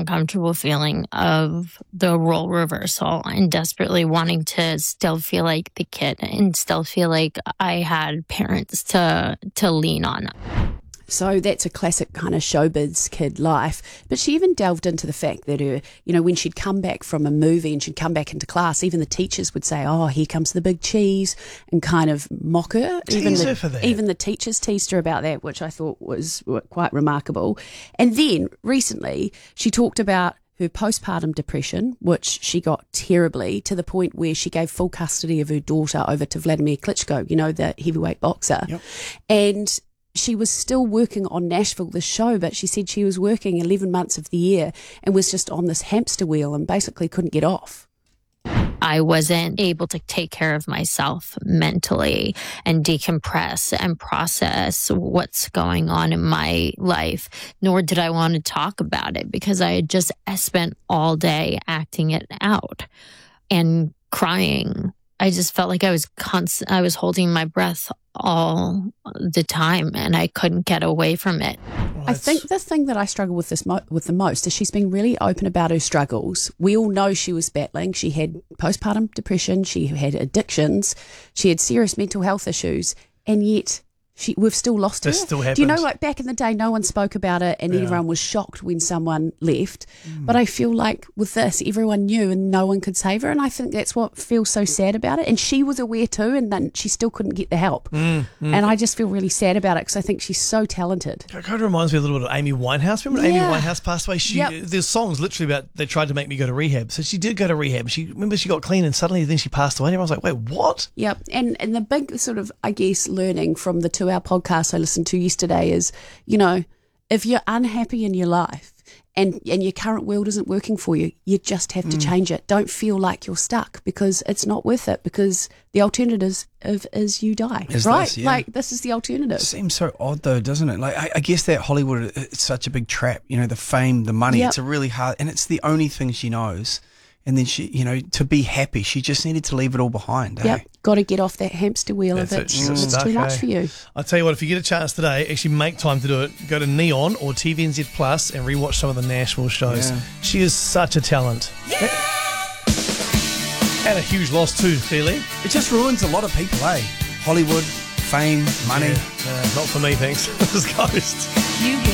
uncomfortable feeling of the role reversal and desperately wanting to still feel like the kid and still feel like I had parents to lean on. So that's a classic kind of showbiz kid life. But she even delved into the fact that her, when she'd come back from a movie and she'd come back into class, even the teachers would say, "Oh, here comes the big cheese," and kind of mock her. Tease her for that. Even the teachers teased her about that, which I thought was quite remarkable. And then recently she talked about her postpartum depression, which she got terribly, to the point where she gave full custody of her daughter over to Vladimir Klitschko, the heavyweight boxer. Yep. And she was still working on Nashville, the show, but she said she was working 11 months of the year and was just on this hamster wheel and basically couldn't get off. I wasn't able to take care of myself mentally and decompress and process what's going on in my life, nor did I want to talk about it because I had just spent all day acting it out and crying. I just felt like I was holding my breath all the time and I couldn't get away from it. I think the thing that I struggle with with the most is she's been really open about her struggles. We all know she was battling. She had postpartum depression, she had addictions, she had serious mental health issues, and yet we've still lost her. This still happens. Do you know, like back in the day, no one spoke about it and everyone was shocked when someone left. But I feel like with this, everyone knew and no one could save her. And I think that's what feels so sad about it. And she was aware too, and then she still couldn't get the help. And I just feel really sad about it because I think she's so talented. It kind of reminds me a little bit of Amy Winehouse. Remember when Amy Winehouse passed away? There's songs literally about they tried to make me go to rehab. So she did go to rehab. She got clean and suddenly then she passed away. And everyone's like, wait, what? Yep. And the big sort of, I guess, learning from the 2-hour podcast I listened to yesterday is, if you're unhappy in your life and your current world isn't working for you, you just have to change it. Don't feel like you're stuck because it's not worth it, because the alternative is you die, right? Like, this is the alternative. It seems so odd though, doesn't it? Like, I guess that Hollywood, it's such a big trap, the fame, the money, it's a really hard, and it's the only thing she knows. And then she, to be happy, she just needed to leave it all behind. Yep, got to get off that hamster wheel if it's too much for you. I'll tell you what, if you get a chance today, actually make time to do it. Go to Neon or TVNZ Plus and rewatch some of the Nashville shows. Yeah. She is such a talent. Yeah. And a huge loss too, clearly. It just ruins a lot of people, eh? Hollywood, fame, money. Not for me, thanks. This Ghost. You